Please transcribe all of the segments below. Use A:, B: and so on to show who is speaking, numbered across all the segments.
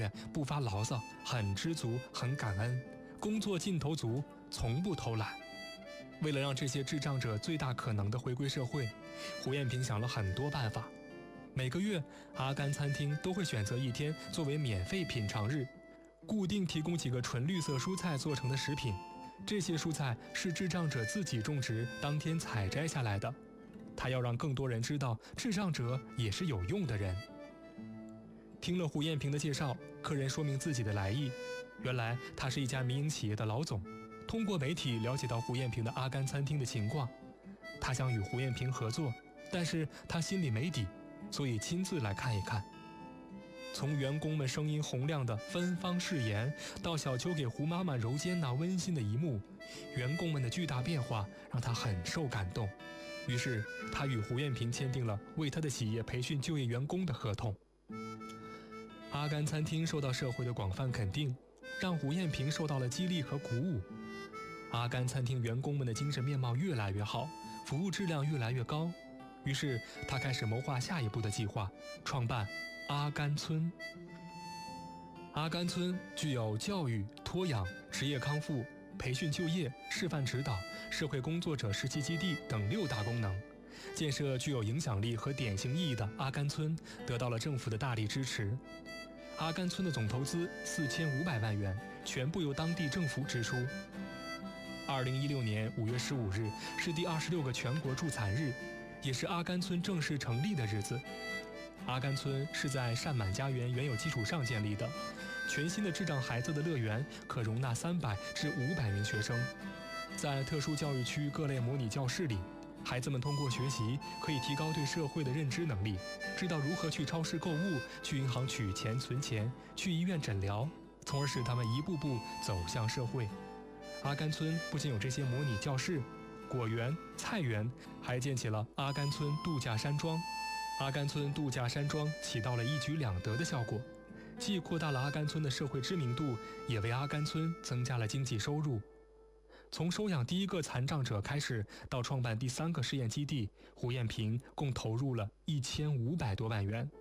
A: 远，不发牢骚，很知足，很感恩，工作劲头足，从不偷懒。为了让这些智障者最大可能的回归社会，胡艳萍想了很多办法。每个月，阿甘餐厅都会选择一天作为免费品尝日，固定提供几个纯绿色蔬菜做成的食品。这些蔬菜是智障者自己种植，当天采摘下来的。他要让更多人知道，智障者也是有用的人。听了胡艳萍的介绍，客人说明自己的来意。原来他是一家民营企业的老总，通过媒体了解到胡艳萍的阿甘餐厅的情况。他想与胡艳萍合作，但是他心里没底，所以亲自来看一看。从员工们声音洪亮的芬芳誓言，到小秋给胡妈妈揉肩那温馨的一幕，员工们的巨大变化让他很受感动。于是他与胡艳萍签订了为他的企业培训就业员工的合同。阿甘餐厅受到社会的广泛肯定，让胡艳萍受到了激励和鼓舞。阿甘餐厅员工们的精神面貌越来越好，服务质量越来越高。于是他开始谋划下一步的计划，创办阿甘村。阿甘村具有教育、托养、职业康复、培训就业、示范指导、社会工作者实习基地等6大功能。建设具有影响力和典型意义的阿甘村得到了政府的大力支持。阿甘村的总投资4500万元，全部由当地政府支出。2016年5月15日是第26个全国助残日，也是阿甘村正式成立的日子。阿甘村是在善满家园原有基础上建立的，全新的智障孩子的乐园可容纳300至500名学生。在特殊教育区各类模拟教室里，孩子们通过学习可以提高对社会的认知能力，知道如何去超市购物，去银行取钱存钱，去医院诊疗，从而使他们一步步走向社会。阿甘村不仅有这些模拟教室、果园、菜园，还建起了阿甘村度假山庄。阿甘村度假山庄起到了一举两得的效果，既扩大了阿甘村的社会知名度，也为阿甘村增加了经济收入。从收养第1个残障者开始，到创办第3个试验基地，胡艳萍共投入了1500多万元。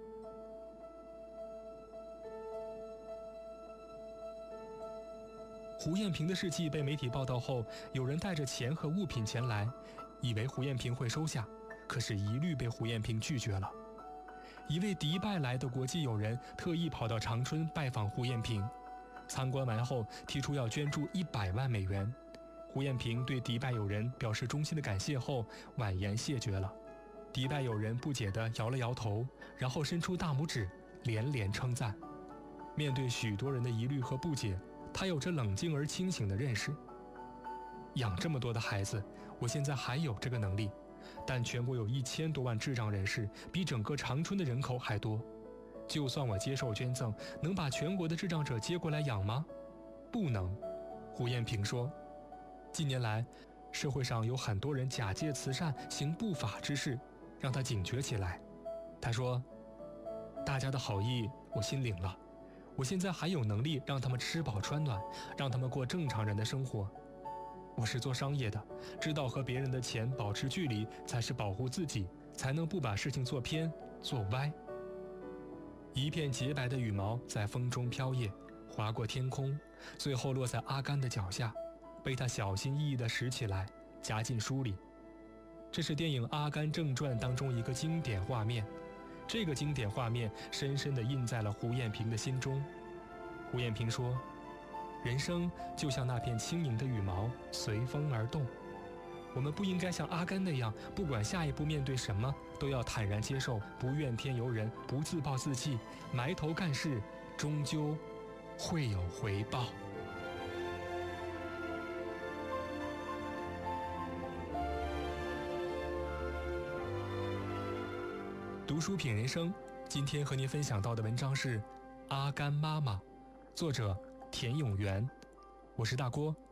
A: 胡艳萍的事迹被媒体报道后，有人带着钱和物品前来，以为胡艳萍会收下，可是一律被胡艳萍拒绝了。一位迪拜来的国际友人特意跑到长春拜访胡艳萍，参观完后提出要捐助100万美元。胡艳萍对迪拜友人表示衷心的感谢后，婉言谢绝了。迪拜友人不解地摇了摇头，然后伸出大拇指，连连称赞。面对许多人的疑虑和不解，他有着冷静而清醒的认识。养这么多的孩子，我现在还有这个能力，但全国有1000多万智障人士，比整个长春的人口还多。就算我接受捐赠，能把全国的智障者接过来养吗？不能。胡艳萍说，近年来，社会上有很多人假借慈善行不法之事，让他警觉起来。他说，大家的好意我心领了，我现在还有能力让他们吃饱穿暖，让他们过正常人的生活。我是做商业的，知道和别人的钱保持距离才是保护自己，才能不把事情做偏做歪。一片洁白的羽毛在风中飘曳，划过天空，最后落在阿甘的脚下，被他小心翼翼地拾起来，夹进书里。这是电影《阿甘正传》当中一个经典画面，这个经典画面深深地印在了胡艳萍的心中。胡艳萍说，人生就像那片轻盈的羽毛，随风而动。我们不应该像阿甘那样，不管下一步面对什么，都要坦然接受，不怨天尤人，不自暴自弃，埋头干事，终究会有回报。读书品人生，今天和您分享到的文章是《阿甘妈妈》，作者田永元。我是大郭，